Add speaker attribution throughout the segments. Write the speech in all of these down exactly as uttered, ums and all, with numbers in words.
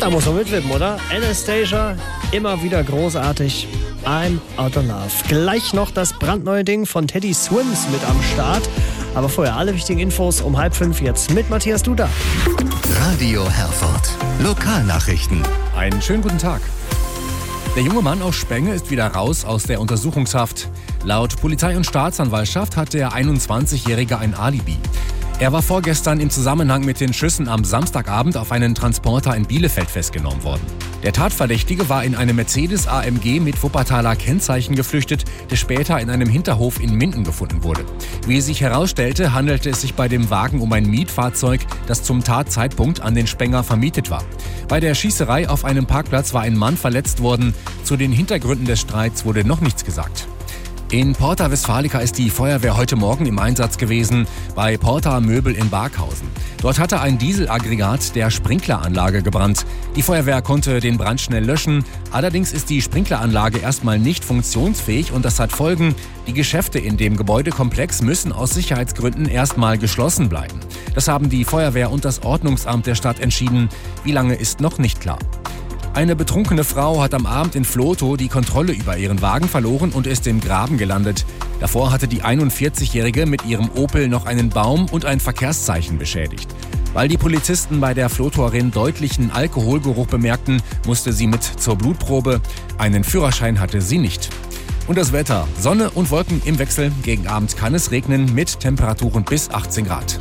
Speaker 1: da muss man mitwippen, oder? Anastasia, immer wieder großartig. I'm out of love. Gleich noch das brandneue Ding von Teddy Swims mit am Start. Aber vorher alle wichtigen Infos um halb fünf jetzt mit Matthias Duda.
Speaker 2: Radio Herford. Lokalnachrichten.
Speaker 3: Einen schönen guten Tag. Der junge Mann aus Spenge ist wieder raus aus der Untersuchungshaft. Laut Polizei und Staatsanwaltschaft hat der einundzwanzigjährige ein Alibi. Er war vorgestern im Zusammenhang mit den Schüssen am Samstagabend auf einen Transporter in Bielefeld festgenommen worden. Der Tatverdächtige war in einem Mercedes A M G mit Wuppertaler Kennzeichen geflüchtet, der später in einem Hinterhof in Minden gefunden wurde. Wie sich herausstellte, handelte es sich bei dem Wagen um ein Mietfahrzeug, das zum Tatzeitpunkt an den Spenger vermietet war. Bei der Schießerei auf einem Parkplatz war ein Mann verletzt worden. Zu den Hintergründen des Streits wurde noch nichts gesagt. In Porta Westfalica ist die Feuerwehr heute Morgen im Einsatz gewesen, bei Porta Möbel in Barkhausen. Dort hatte ein Dieselaggregat der Sprinkleranlage gebrannt. Die Feuerwehr konnte den Brand schnell löschen. Allerdings ist die Sprinkleranlage erstmal nicht funktionsfähig und das hat Folgen. Die Geschäfte in dem Gebäudekomplex müssen aus Sicherheitsgründen erstmal geschlossen bleiben. Das haben die Feuerwehr und das Ordnungsamt der Stadt entschieden. Wie lange ist noch nicht klar. Eine betrunkene Frau hat am Abend in Vlotho die Kontrolle über ihren Wagen verloren und ist im Graben gelandet. Davor hatte die einundvierzigjährige mit ihrem Opel noch einen Baum und ein Verkehrszeichen beschädigt. Weil die Polizisten bei der Vlothoerin deutlichen Alkoholgeruch bemerkten, musste sie mit zur Blutprobe. Einen Führerschein hatte sie nicht. Und das Wetter. Sonne und Wolken im Wechsel. Gegen Abend kann es regnen mit Temperaturen bis achtzehn Grad.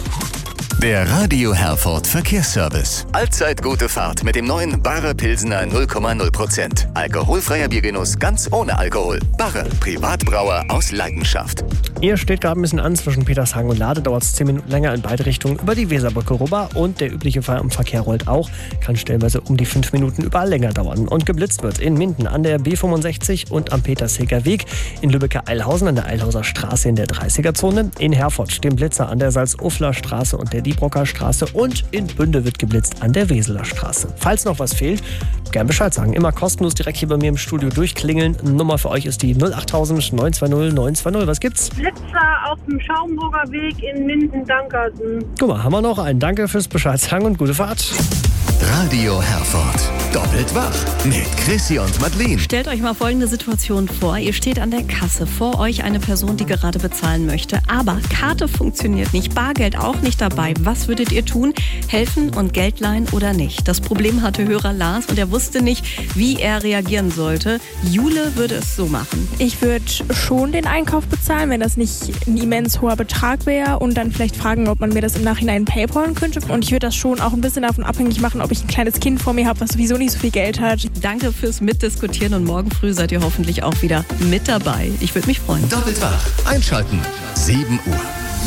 Speaker 2: Der Radio Herford Verkehrsservice. Allzeit gute Fahrt mit dem neuen Barre Pilsener null Komma null Prozent. Alkoholfreier Biergenuss ganz ohne Alkohol. Barre, Privatbrauer aus Leidenschaft.
Speaker 1: Ihr steht gerade ein bisschen an zwischen Petershagen und Lade. Dauert es zehn Minuten länger in beide Richtungen über die Weserbrücke rüber. Und der übliche Feierabendverkehr rollt auch. Kann stellenweise um die fünf Minuten überall länger dauern. Und geblitzt wird in Minden an der B fünfundsechzig und am Petersheger Weg. In Lübbecke-Eilhausen an der Eilhauser Straße in der dreißiger-Zone. In Herford stehen Blitzer an der Salzufler Straße und der Diebrocker Straße. Und in Bünde wird geblitzt an der Weseler Straße. Falls noch was fehlt, gern Bescheid sagen. Immer kostenlos direkt hier bei mir im Studio durchklingeln. Nummer für euch ist die null achttausend neun zwei null neun zwei null. Was gibt's?
Speaker 4: Blitzer auf dem Schaumburger Weg in Minden-Dankersen.
Speaker 1: Guck mal, haben wir noch einen. Danke fürs Bescheid sagen und gute Fahrt.
Speaker 2: Radio Herford. Doppelt wach mit Chrissy und Madeleine.
Speaker 5: Stellt euch mal folgende Situation vor. Ihr steht an der Kasse. Vor euch eine Person, die gerade bezahlen möchte. Aber Karte funktioniert nicht. Bargeld auch nicht dabei. Was würdet ihr tun? Helfen und Geld leihen oder nicht? Das Problem hatte Hörer Lars und er wusste nicht, wie er reagieren sollte. Jule würde es so machen.
Speaker 6: Ich würde schon den Einkauf bezahlen, wenn das nicht ein immens hoher Betrag wäre. Und dann vielleicht fragen, ob man mir das im Nachhinein paypalen könnte. Und ich würde das schon auch ein bisschen davon abhängig machen, ob ich ein kleines Kind vor mir habe, was sowieso nicht so viel Geld hat.
Speaker 5: Danke fürs Mitdiskutieren und morgen früh seid ihr hoffentlich auch wieder mit dabei. Ich würde mich freuen.
Speaker 2: Doppelt wach. Einschalten. sieben Uhr.